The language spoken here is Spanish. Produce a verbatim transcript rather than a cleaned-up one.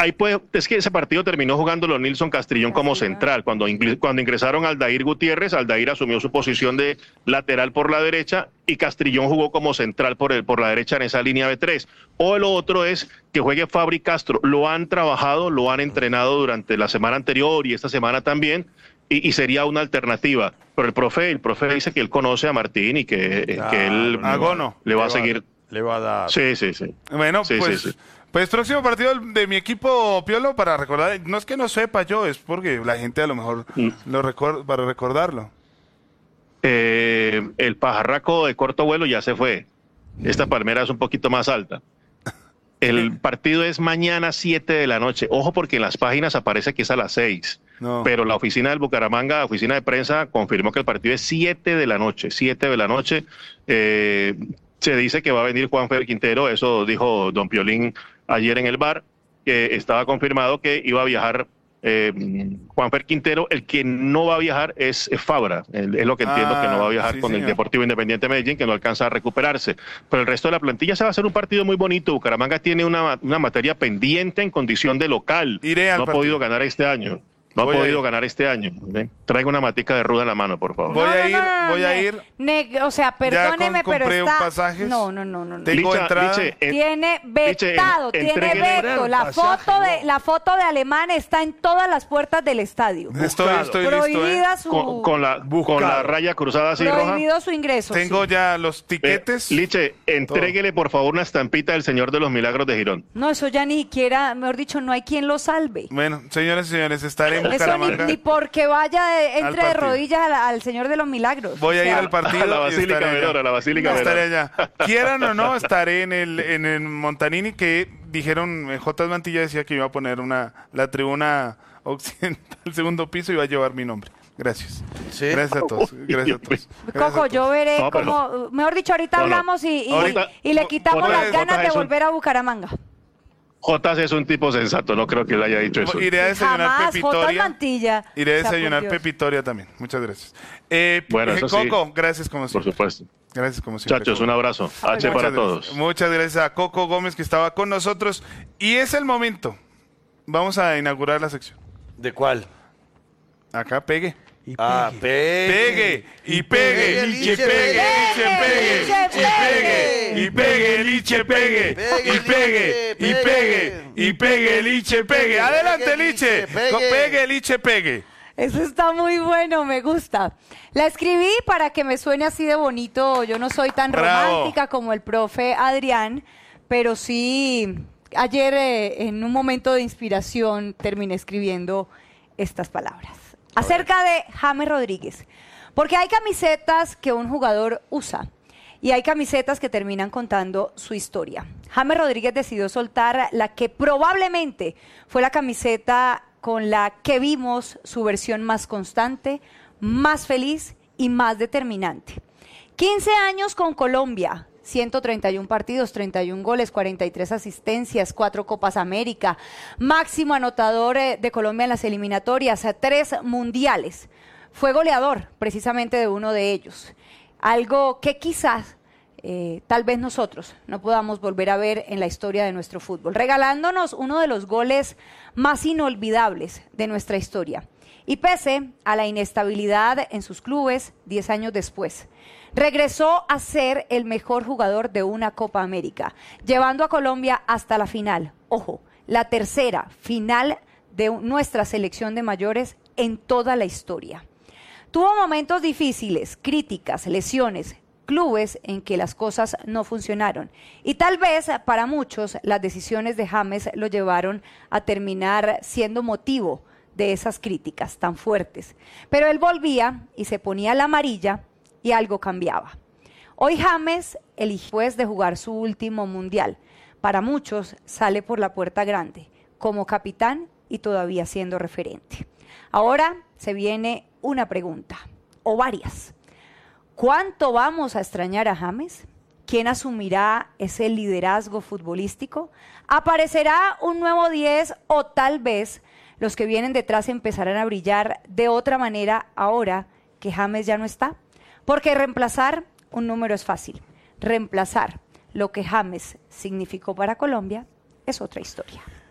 ahí puede, es que ese partido terminó jugándolo Nilson Castrillón como central. Cuando, cuando ingresaron Aldair Gutiérrez, Aldair asumió su posición de lateral por la derecha y Castrillón jugó como central por, el, por la derecha en esa línea de tres. O el otro es que juegue Fabri Castro. Lo han trabajado, lo han entrenado durante la semana anterior y esta semana también, y, y sería una alternativa. Pero el profe, el profe dice que él conoce a Martín y que, ah, que él Agono. le va a seguir. Le va a dar. Sí, sí, sí. Bueno, sí, pues, sí, sí. pues próximo partido de mi equipo, Piolo, para recordar, no es que no sepa yo, es porque la gente a lo mejor mm. lo recuerda, para recordarlo. Eh, el pajarraco de corto vuelo ya se fue. Esta palmera es un poquito más alta. El partido es mañana siete de la noche. Ojo, porque en las páginas aparece que es a las seis. No. Pero la oficina del Bucaramanga, oficina de prensa, confirmó que el partido es siete de la noche. siete de la noche. Eh, se dice que va a venir Juanfer Quintero, eso dijo don Piolín ayer en el bar, que estaba confirmado que iba a viajar eh, Juanfer Quintero. El que no va a viajar es, es Fabra, el, es lo que entiendo, ah, que no va a viajar sí, con señor. el Deportivo Independiente de Medellín, que no alcanza a recuperarse. Pero el resto de la plantilla se va a hacer un partido muy bonito. Bucaramanga tiene una, una materia pendiente en condición de local. Iré al no ha partido. podido ganar este año. No voy ha podido ganar este año. ¿eh? Traigo una matica de ruda en la mano, por favor. Voy no, a ir, no, no, voy no, a ir. Ne, o sea, perdóneme, con, pero está... pasajes. No, no, no, no. no. Tengo Licha, entrada. Liche, en, tiene vetado, Liche, en, tiene veto. La pasaje, foto no. de la foto de Alemán está en todas las puertas del estadio. Estoy, estoy Prohibida listo, su... con, con, la, con la raya cruzada así roja. Prohibido su ingreso. Tengo sí. ya los tiquetes. Eh, Liche, entréguele por favor una estampita del Señor de los Milagros de Girón. No, eso ya ni siquiera, mejor dicho, no hay quien lo salve. Bueno, señoras y señores, estaré en Eso Bucaramanga. ni, ni porque vaya de, entre de rodillas al, al Señor de los Milagros. Voy a o sea, ir al partido. A la Basílica Menor, a la Basílica Menor. Estaré allá. Quieran o no, estaré en el, en el Montanini, que dijeron, J. Mantilla decía que iba a poner una la tribuna occidental, el segundo piso, y iba a llevar mi nombre. Gracias. ¿Sí? Gracias a todos. Gracias a todos. Coco, Gracias a yo veré no, pero... cómo, mejor dicho, ahorita no, no. hablamos y, y, ahorita, y le quitamos J, las ganas J de es un... volver a Bucaramanga. Jotas es un tipo sensato, no creo que le haya dicho eso. Iré a desayunar Jamás, Pepitoria. Mantilla. Iré a O sea, desayunar Pepitoria también. Muchas gracias. Eh, bueno, eso Coco, sí, gracias como siempre. por supuesto. Gracias como siempre. Muchachos, un abrazo. H para gracias. todos. Muchas gracias a Coco Gómez, que estaba con nosotros. Y es el momento. Vamos a inaugurar la sección. ¿De cuál? Acá, pegue. Y ah, pegue. Pegue. Y pegue. Y pegue. Y pegue. Liche, pegue. Y pegue. Y pegue. Y pegue. Liche, pegue. Adelante, Liche. Pegue, Liche, pegue. Eso está muy bueno, me gusta. La escribí para que me suene así de bonito. Yo no soy tan Bravo. romántica como el profe Adrián, pero sí, ayer eh, en un momento de inspiración terminé escribiendo estas palabras. Acerca de James Rodríguez. Porque hay camisetas que un jugador usa y hay camisetas que terminan contando su historia. James Rodríguez decidió soltar la que probablemente fue la camiseta con la que vimos su versión más constante, más feliz y más determinante. quince años con Colombia, ciento treinta y uno partidos, treinta y un goles, cuarenta y tres asistencias, cuatro Copas América, máximo anotador de Colombia en las eliminatorias, tres mundiales. Fue goleador precisamente de uno de ellos. Algo que quizás Eh, tal vez nosotros no podamos volver a ver en la historia de nuestro fútbol, regalándonos uno de los goles más inolvidables de nuestra historia. Y pese a la inestabilidad en sus clubes, diez años después, regresó a ser el mejor jugador de una Copa América, llevando a Colombia hasta la final. Ojo, la tercera final de nuestra selección de mayores en toda la historia. Tuvo momentos difíciles, críticas, lesiones, clubes en que las cosas no funcionaron. Y tal vez para muchos las decisiones de James lo llevaron a terminar siendo motivo de esas críticas tan fuertes. Pero él volvía y se ponía la amarilla y algo cambiaba. Hoy James eligió, después de jugar su último mundial, para muchos sale por la puerta grande, como capitán y todavía siendo referente. Ahora se viene una pregunta, o varias. ¿Cuánto vamos a extrañar a James? ¿Quién asumirá ese liderazgo futbolístico? ¿Aparecerá un nuevo diez o tal vez los que vienen detrás empezarán a brillar de otra manera ahora que James ya no está? Porque reemplazar un número es fácil. Reemplazar lo que James significó para Colombia es otra historia.